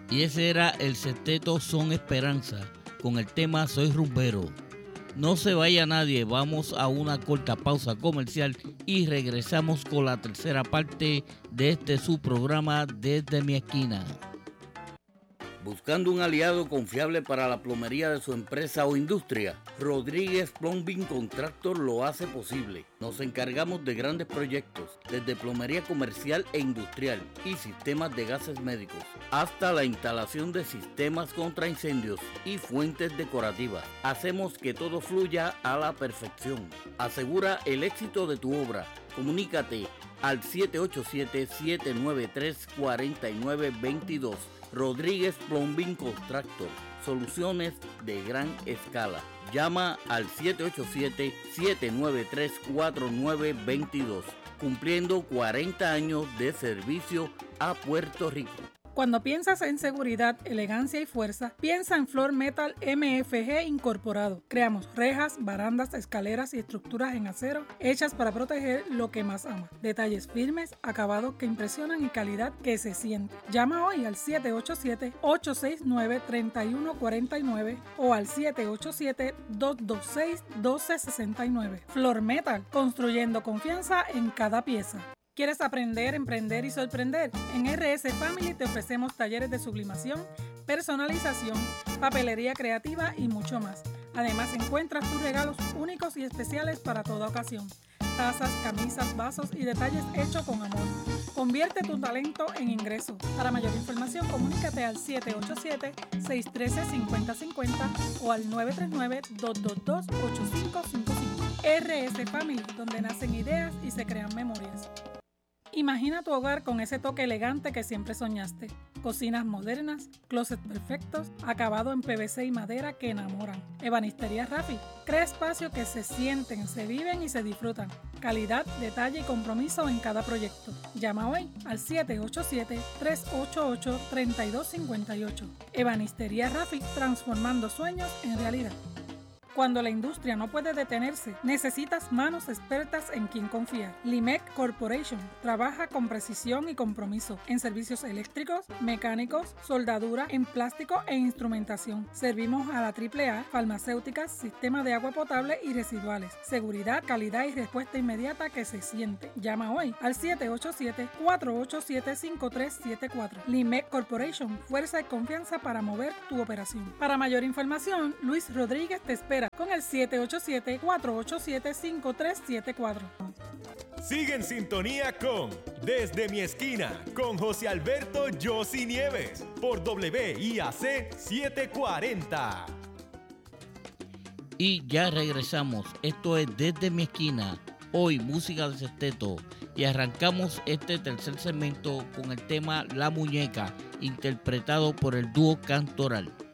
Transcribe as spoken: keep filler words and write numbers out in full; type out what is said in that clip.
Y ese era el sexteto Son Esperanza, con el tema Soy Rumbero. No se vaya nadie, vamos a una corta pausa comercial y regresamos con la tercera parte de este su programa Desde mi esquina. Buscando un aliado confiable para la plomería de su empresa o industria, Rodríguez Plumbing Contractor lo hace posible. Nos encargamos de grandes proyectos, desde plomería comercial e industrial y sistemas de gases médicos, hasta la instalación de sistemas contra incendios y fuentes decorativas. Hacemos que todo fluya a la perfección. Asegura el éxito de tu obra. Comunícate al siete ocho siete, siete nueve tres, cuatro nueve dos dos. Rodríguez Plumbing Contractor, soluciones de gran escala. Llama al siete ocho siete, siete nueve tres, cuatro nueve dos dos, cumpliendo cuarenta años de servicio a Puerto Rico. Cuando piensas en seguridad, elegancia y fuerza, piensa en Floor Metal M F G Incorporado. Creamos rejas, barandas, escaleras y estructuras en acero hechas para proteger lo que más amas. Detalles firmes, acabados que impresionan y calidad que se siente. Llama hoy al siete ocho siete, ocho seis nueve, tres uno cuatro nueve o al siete ocho siete, dos dos seis, uno dos seis nueve. Floor Metal, construyendo confianza en cada pieza. ¿Quieres aprender, emprender y sorprender? En R S Family te ofrecemos talleres de sublimación, personalización, papelería creativa y mucho más. Además encuentras tus regalos únicos y especiales para toda ocasión. Tazas, camisas, vasos y detalles hechos con amor. Convierte tu talento en ingreso. Para mayor información, comunícate al siete ocho siete, seis uno tres, cinco cero cinco cero o al nueve tres nueve, dos dos dos, ocho cinco cinco cinco. R S Family, donde nacen ideas y se crean memorias. Imagina tu hogar con ese toque elegante que siempre soñaste. Cocinas modernas, closets perfectos, acabado en P V C y madera que enamoran. Ebanistería Rafi. Crea espacios que se sienten, se viven y se disfrutan. Calidad, detalle y compromiso en cada proyecto. Llama hoy al siete ocho siete, tres ocho ocho, tres dos cinco ocho. Ebanistería Rafi, transformando sueños en realidad. Cuando la industria no puede detenerse, necesitas manos expertas en quien confiar. Limec Corporation trabaja con precisión y compromiso en servicios eléctricos, mecánicos, soldadura, en plástico e instrumentación. Servimos a la triple A, farmacéuticas, sistema de agua potable y residuales. Seguridad, calidad y respuesta inmediata que se siente. Llama hoy al siete ocho siete, cuatro ocho siete, cinco tres siete cuatro. Limec Corporation, fuerza y confianza para mover tu operación. Para mayor información, Luis Rodríguez te espera con el siete ocho siete, cuatro ocho siete, cinco tres siete cuatro. Sigue en sintonía con Desde mi esquina con José Alberto Yossi Nieves por W I A C setecientos cuarenta. Y ya regresamos. Esto es Desde mi esquina. Hoy música de sexteto. Y arrancamos este tercer segmento con el tema La Muñeca, interpretado por el dúo Cantoral.